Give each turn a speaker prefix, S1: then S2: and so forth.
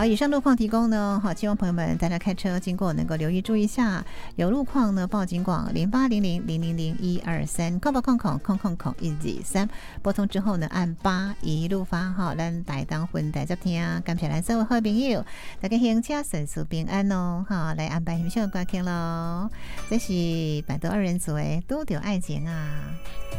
S1: 以上路况提供呢，好，希望朋友们大家开车经过能够留意注意一下，有路况呢报警广0800000123，08000000123，拨通之后呢按8一路发哈，咱大当分大接听，感谢咱所有好朋友，大家行车顺遂平安哦，哈，来安排欣赏歌曲咯，这是百度二人组的《拄着爱情》啊。